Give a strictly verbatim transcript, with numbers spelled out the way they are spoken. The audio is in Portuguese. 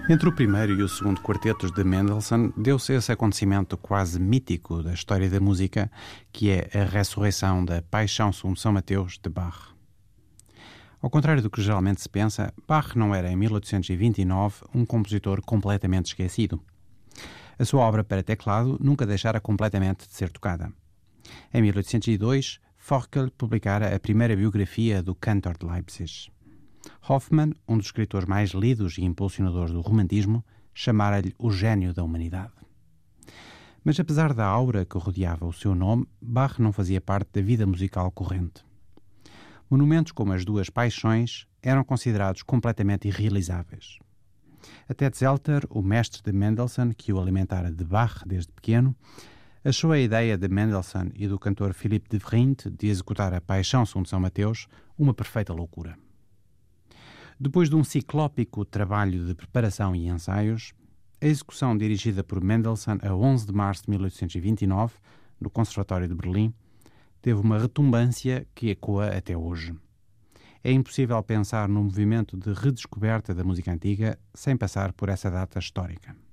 Entre o primeiro e o segundo quartetos de Mendelssohn deu-se esse acontecimento quase mítico da história da música, que é a ressurreição da Paixão segundo São Mateus de Bach. Ao contrário do que geralmente se pensa, Bach não era em mil oitocentos e vinte e nove um compositor completamente esquecido. A sua obra para teclado nunca deixara completamente de ser tocada. Em mil oitocentos e dois, Forkel publicara a primeira biografia do cantor de Leipzig. Hoffmann, um dos escritores mais lidos e impulsionadores do romantismo, chamara-lhe o gênio da humanidade. Mas apesar da aura que rodeava o seu nome, Bach não fazia parte da vida musical corrente. Monumentos como as duas Paixões eram considerados completamente irrealizáveis. Até Zelter, o mestre de Mendelssohn, que o alimentara de Bach desde pequeno, achou a ideia de Mendelssohn e do cantor Philippe de Vriend de executar a Paixão segundo São Mateus uma perfeita loucura. Depois de um ciclópico trabalho de preparação e ensaios, a execução dirigida por Mendelssohn a onze de março de mil oitocentos e vinte e nove, no Conservatório de Berlim, teve uma retumbância que ecoa até hoje. É impossível pensar num movimento de redescoberta da música antiga sem passar por essa data histórica.